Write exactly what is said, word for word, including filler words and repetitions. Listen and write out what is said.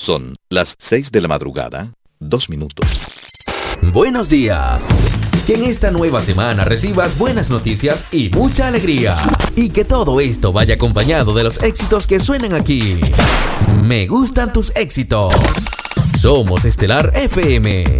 Son las seis de la madrugada, dos minutos. Buenos días. Que en esta nueva semana recibas buenas noticias y mucha alegría. Y que todo esto vaya acompañado de los éxitos que suenan aquí. Me gustan tus éxitos. Somos Estelar F M.